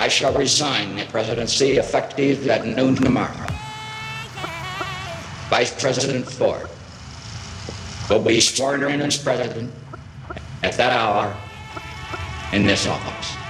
I shall resign the presidency effective at noon tomorrow. Vice President Ford will be sworn in as president at that hour in this office.